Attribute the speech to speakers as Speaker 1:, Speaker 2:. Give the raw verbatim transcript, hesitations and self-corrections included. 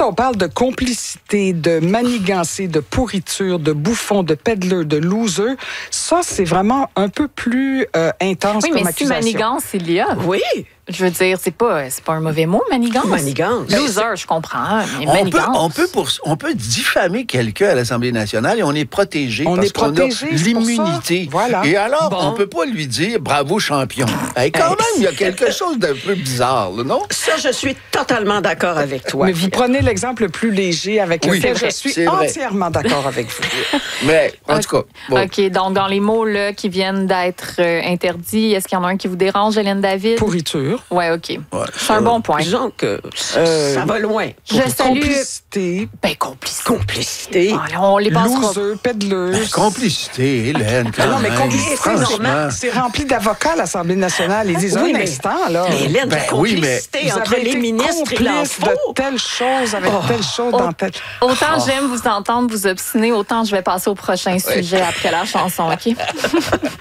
Speaker 1: on parle de complicité, de manigancé, de pourriture, de bouffon, de peddler, de loser, ça, c'est vraiment un peu plus euh, intense
Speaker 2: oui,
Speaker 1: comme
Speaker 2: mais
Speaker 1: accusation.
Speaker 2: Si manigance, il y a.
Speaker 3: Oui.
Speaker 2: Je veux dire, c'est pas, c'est pas un mauvais mot, manigance.
Speaker 3: Manigance.
Speaker 2: Loser, je comprends, mais
Speaker 4: On peut,
Speaker 2: manigance.
Speaker 4: on, peut pour, on peut diffamer quelqu'un à l'Assemblée nationale et on est protégé
Speaker 1: On
Speaker 4: parce
Speaker 1: est
Speaker 4: qu'on
Speaker 1: protégé,
Speaker 4: a
Speaker 1: c'est pour ça.
Speaker 4: l'immunité.
Speaker 1: Voilà.
Speaker 4: Et alors,
Speaker 3: Bon.
Speaker 4: on peut pas lui dire « bravo, champion ». Hey, quand même, il y a quelque chose d'un peu bizarre, là, non?
Speaker 3: Ça, je suis totalement d'accord avec toi.
Speaker 1: Mais vous prenez l'exemple le plus léger avec
Speaker 4: Oui,
Speaker 1: lequel
Speaker 4: c'est
Speaker 1: je
Speaker 4: vrai,
Speaker 1: suis
Speaker 4: c'est vrai.
Speaker 1: entièrement d'accord avec vous.
Speaker 4: Mais, en tout cas, bon.
Speaker 2: OK, donc dans les mots là, qui viennent d'être euh, interdits, est-ce qu'il y en a un qui vous dérange, Hélène David?
Speaker 1: Pourriture.
Speaker 2: Oui, OK.
Speaker 4: Ouais,
Speaker 2: C'est un bon point.
Speaker 3: Disons que
Speaker 1: Euh,
Speaker 3: ça va loin.
Speaker 2: Je salue...
Speaker 1: Complicité.
Speaker 2: Ben, complicité.
Speaker 3: Complicité.
Speaker 2: Ah, là, on les passera.
Speaker 1: Loser, peddler.
Speaker 4: Complicité, Hélène, quand
Speaker 1: Non, mais
Speaker 4: même.
Speaker 1: complicité,
Speaker 4: Franchement.
Speaker 1: c'est rempli d'avocats à l'Assemblée nationale. Ils disent
Speaker 3: Oui,
Speaker 1: un
Speaker 3: mais-
Speaker 1: instant, là.
Speaker 3: Mais Hélène,
Speaker 4: Ben
Speaker 3: la
Speaker 4: oui, mais
Speaker 3: complicité
Speaker 1: Vous
Speaker 3: entre
Speaker 1: avez
Speaker 3: les
Speaker 1: été
Speaker 3: ministres, il en
Speaker 1: complice
Speaker 3: faut.
Speaker 1: de telle chose avec telle chose
Speaker 2: Oh.
Speaker 1: dans telle...
Speaker 2: Autant j'aime vous entendre vous obstiner, autant je vais passer au prochain sujet après la chanson, OK?